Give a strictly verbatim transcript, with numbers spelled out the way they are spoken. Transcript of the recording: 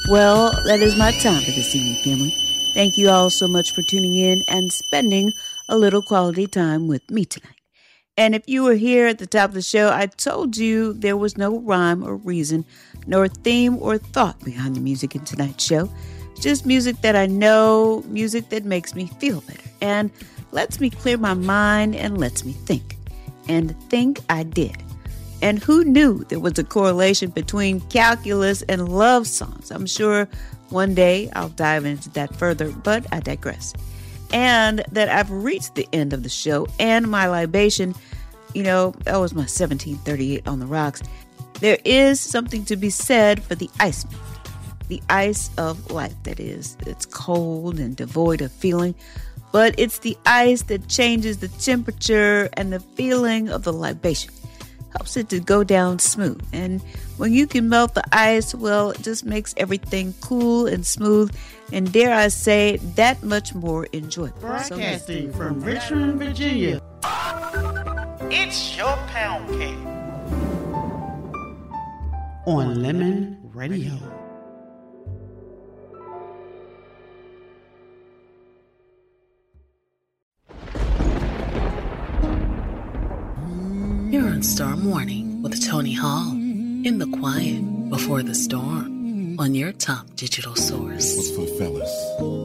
Well, that is my time for this evening, family. Thank you all so much for tuning in and spending a little quality time with me tonight. And if you were here at the top of the show, I told you there was no rhyme or reason, nor theme or thought behind the music in tonight's show. Just music that I know, music that makes me feel better, and lets me clear my mind and lets me think. And think I did. And who knew there was a correlation between calculus and love songs? I'm sure one day I'll dive into that further, but I digress. And that I've reached the end of the show and my libation, you know, that was my seventeen thirty-eight on the rocks. There is something to be said for the ice, the ice of life, that is. It's cold and devoid of feeling, but it's the ice that changes the temperature and the feeling of the libation. Helps it to go down smooth. And when you can melt the ice, well, it just makes everything cool and smooth. And dare I say, that much more enjoyable. Broadcasting so, from Richmond, Virginia. It's your pound cake. On Lemon Radio. You're on Star Morning with Tony Hall in the quiet before the storm on your top digital source. What's for the fellas?